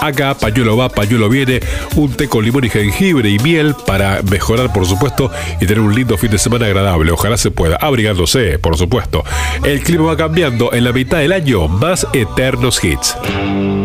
Acá pañuelo va, pañuelo viene, un té con limón y jengibre y miel para mejorar, por supuesto, y tener un lindo fin de semana agradable. Ojalá se pueda, abrigándose, por supuesto. El clima va cambiando, en la mitad del año, más eternos hits.